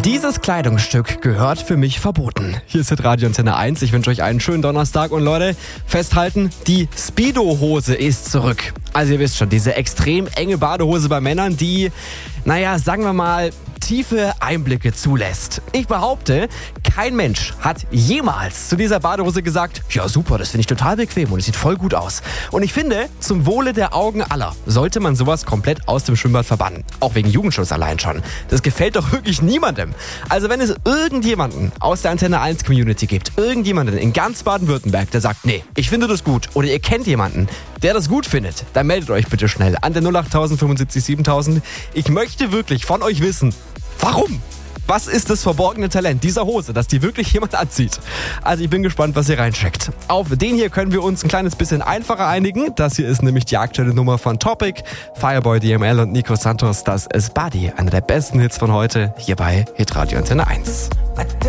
Dieses Kleidungsstück gehört für mich verboten. Hier ist Radio Antenne 1. Ich wünsche euch einen schönen Donnerstag und Leute, festhalten, die Speedo-Hose ist zurück. Also ihr wisst schon, diese extrem enge Badehose bei Männern, die, sagen wir mal, tiefe Einblicke zulässt. Ich behaupte, kein Mensch hat jemals zu dieser Badehose gesagt, ja super, das finde ich total bequem und es sieht voll gut aus. Und ich finde, zum Wohle der Augen aller sollte man sowas komplett aus dem Schwimmbad verbannen. Auch wegen Jugendschutz allein schon. Das gefällt doch wirklich niemandem. Also wenn es irgendjemanden aus der Antenne 1 Community gibt, irgendjemanden in ganz Baden-Württemberg, der sagt, nee, ich finde das gut, oder ihr kennt jemanden, der das gut findet, dann meldet euch bitte schnell an der 08000 75 7000. Ich möchte wirklich von euch wissen, warum? Was ist das verborgene Talent dieser Hose, dass die wirklich jemand anzieht? Also ich bin gespannt, was ihr reincheckt. Auf den hier können wir uns ein kleines bisschen einfacher einigen. Das hier ist nämlich die aktuelle Nummer von Topic, Fireboy DML und Nico Santos. Das ist Buddy, einer der besten Hits von heute, hier bei Hitradio Antenne 1.